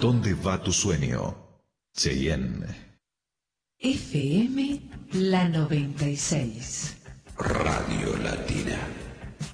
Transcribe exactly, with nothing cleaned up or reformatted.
¿Dónde va tu sueño? Cheyenne. F M La noventa y seis. Radio Latina.